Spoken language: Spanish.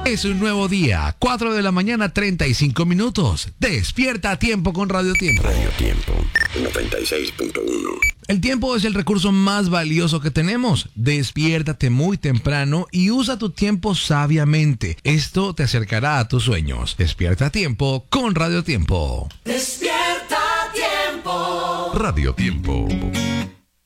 Es un nuevo día, 4 de la mañana, 35 minutos. Despierta a tiempo con Radio Tiempo. Radio Tiempo, 96.1. El tiempo es el recurso más valioso que tenemos. Despiértate muy temprano y usa tu tiempo sabiamente. Esto te acercará a tus sueños. Despierta a tiempo con Radio Tiempo. Despierta a tiempo. Radio Tiempo.